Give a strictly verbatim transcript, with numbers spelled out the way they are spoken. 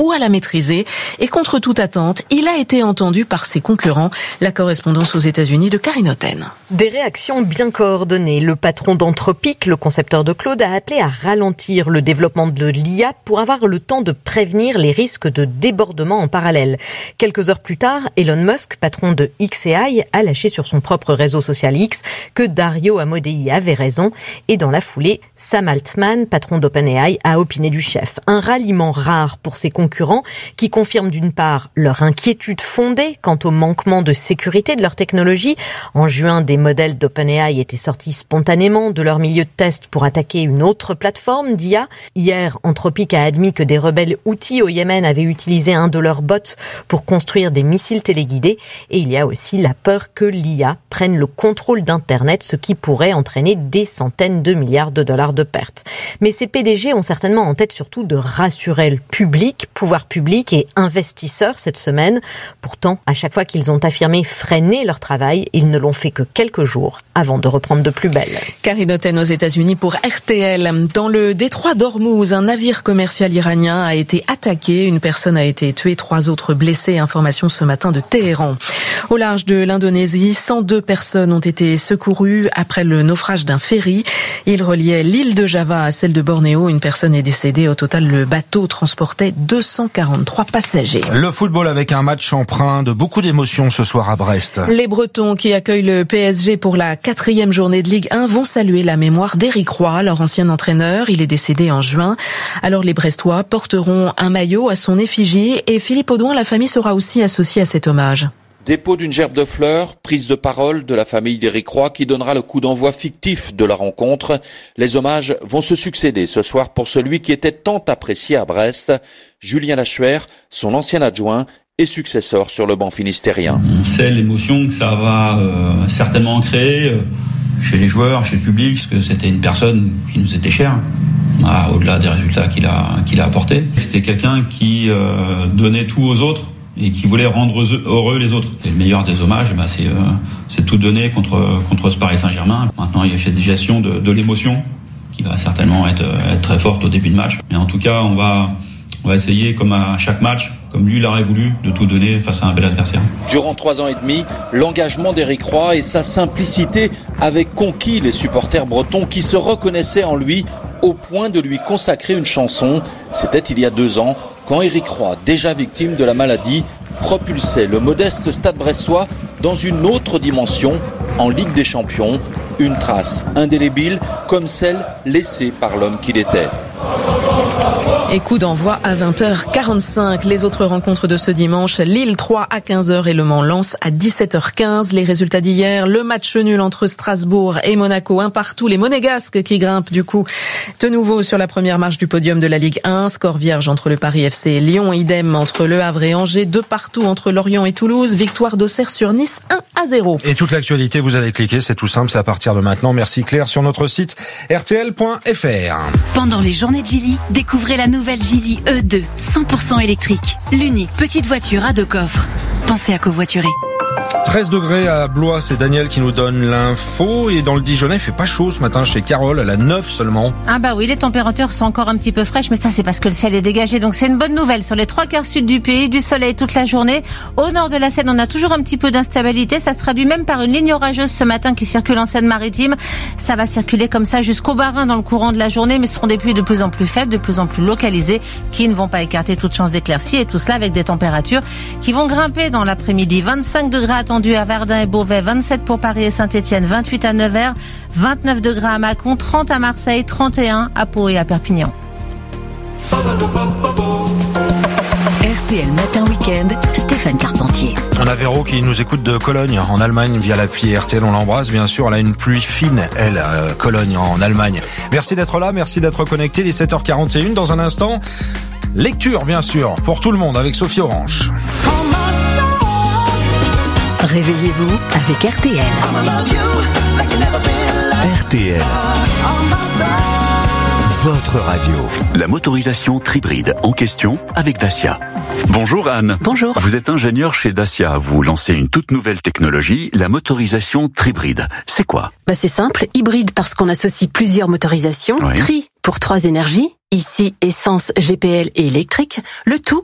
ou à la maîtriser. Et contre toute attente, il a été entendu par ses concurrents. La correspondance aux États-Unis de Karine Otten. Des réactions bien coordonnées. Le patron d'Anthropic, le concepteur de Claude, a appelé à ralentir le développement de l'I A pour avoir le temps de prévenir les risques de débordement en parallèle. Quelques heures plus tard, Elon Musk, patron de X A I, a lâché sur son propre réseau social X que Dario Amodei avait raison. Et dans la foulée, Sam Altman, patron d'OpenAI, a opiné du chef. Un ralliement rare pour ses concurrents qui confirment d'une part leur inquiétude fondée quant au manquement de sécurité de leur technologie. En juin, des modèles d'OpenAI étaient sortis spontanément de leur milieu de test pour attaquer une autre plateforme d'I A. Hier, Anthropic a admis que des rebelles houthis au Yémen avaient utilisé un de leurs bots pour construire des missiles téléguidés. Et il y a aussi la peur que l'I A prenne le contrôle d'Internet, ce qui pourrait entraîner des centaines de milliards de dollars de pertes. Mais ces P D G ont certainement en tête surtout de rassurer le public, pouvoir public et investisseurs cette semaine. Pourtant, à chaque fois qu'ils ont affirmé freiner leur travail, ils ne l'ont fait que quelques jours avant de reprendre de plus belle. Karine Otten aux États-Unis pour R T L. Dans le détroit d'Ormuz, un navire commercial iranien a été attaqué. Une personne a été tuée, trois autres blessés. Information ce matin de Téhéran. Au large de l'Indonésie, cent deux personnes ont été secourues après le naufrage d'un ferry. Il reliait l'île de Java à celle de Bornéo. Une personne est décédée. Au total, le bateau transportait deux cent quarante-trois passagers. Le football avec un match empreint de beaucoup d'émotions ce soir à Brest. Les Bretons qui accueillent le P S G pour la quatrième journée de Ligue un vont saluer la mémoire d'Éric Roy, leur ancien entraîneur. Il est décédé en juin. Alors les Brestois porteront un maillot à son effigie et Philippe Audouin, la famille sera aussi associée à cet hommage. Dépôt d'une gerbe de fleurs, prise de parole de la famille d'Éric Roy qui donnera le coup d'envoi fictif de la rencontre. Les hommages vont se succéder ce soir pour celui qui était tant apprécié à Brest, Julien Lachuer, son ancien adjoint et successeur sur le banc finistérien. On sait l'émotion que ça va euh, certainement créer euh, chez les joueurs, chez le public, parce que c'était une personne qui nous était chère, ah, au-delà des résultats qu'il a, qu'il a apportés. C'était quelqu'un qui euh, donnait tout aux autres et qui voulait rendre heureux les autres. Et le meilleur des hommages, bah, c'est, euh, c'est tout donner contre, contre ce Paris Saint-Germain. Maintenant, il y a cette gestion de, de l'émotion qui va certainement être, être très forte au début de match. Mais en tout cas, on va, on va essayer, comme à chaque match, comme lui l'aurait voulu, de tout donner face à un bel adversaire. Durant trois ans et demi, l'engagement d'Éric Roy et sa simplicité avaient conquis les supporters bretons qui se reconnaissaient en lui au point de lui consacrer une chanson. C'était il y a deux ans, quand Éric Roy, déjà victime de la maladie, propulsait le modeste Stade brestois dans une autre dimension, en Ligue des Champions, une trace indélébile comme celle laissée par l'homme qu'il était. Et coup d'envoi à vingt heures quarante-cinq. Les autres rencontres de ce dimanche, Lille trois à quinze heures et Le Mans Lens à dix-sept heures quinze. Les résultats d'hier, le match nul entre Strasbourg et Monaco, un partout. Les Monégasques qui grimpent du coup de nouveau sur la première marche du podium de la Ligue un. Score vierge entre le Paris F C et Lyon, idem entre Le Havre et Angers, deux partout entre Lorient et Toulouse. Victoire d'Auxerre sur Nice un à zéro. Et toute l'actualité, vous allez cliquer, c'est tout simple, c'est à partir de maintenant. Merci Claire, sur notre site R T L point F R. Pendant les journées de Geely, découvrez la nouvelle Geely E deux, cent pour cent électrique. L'unique petite voiture à deux coffres. Pensez à covoiturer. treize degrés à Blois, c'est Daniel qui nous donne l'info. Et dans le Dijonais, il fait pas chaud ce matin chez Carole, elle a neuf seulement. Ah bah oui, les températures sont encore un petit peu fraîches, mais ça c'est parce que le ciel est dégagé. Donc c'est une bonne nouvelle. Sur les trois quarts sud du pays, du soleil toute la journée. Au nord de la Seine, on a toujours un petit peu d'instabilité. Ça se traduit même par une ligne orageuse ce matin qui circule en Seine-Maritime. Ça va circuler comme ça jusqu'au Bas-Rhin dans le courant de la journée, mais ce seront des pluies de plus en plus faibles, de plus en plus localisées, qui ne vont pas écarter toute chance d'éclaircie. Et tout cela avec des températures qui vont grimper dans l'après-midi. vingt-cinq degrés attendus à Verdun et Beauvais, vingt-sept pour Paris et Saint-Étienne, vingt-huit à Nevers, vingt-neuf degrés à Mâcon, trente à Marseille, trente et un à Pau et à Perpignan. R T L Matin Week-end, Stéphane Carpentier. On a Véro qui nous écoute de Cologne, en Allemagne, via l'appli R T L. On l'embrasse, bien sûr. Elle a une pluie fine, elle, euh, Cologne, en Allemagne. Merci d'être là, merci d'être connecté. dix-sept heures quarante et un, dans un instant, lecture, bien sûr, pour tout le monde, avec Sophie Orange. Réveillez-vous avec R T L. R T L. Votre radio. La motorisation Tribride en question avec Dacia. Bonjour Anne. Bonjour. Vous êtes ingénieur chez Dacia. Vous lancez une toute nouvelle technologie, la motorisation Tribride. C'est quoi ? Bah c'est simple, hybride parce qu'on associe plusieurs motorisations, oui. Tri pour trois énergies, ici essence, G P L et électrique, le tout